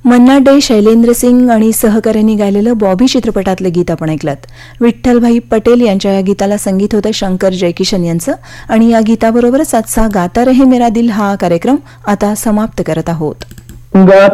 Manna day, Shailendra Singh आणि सहकाऱ्यांनी गायलेलं बॉबी चित्रपटातलं गीत आपण ऐकलत. विठ्ठलभाई पटेल यांच्या या गीताला संगीत होतं शंकर जयकिशन यांचं. आणि या गीताबरोबरच आजचा गाता रहे मेरा दिल हा कार्यक्रम आता समाप्त करत आहोत. गाता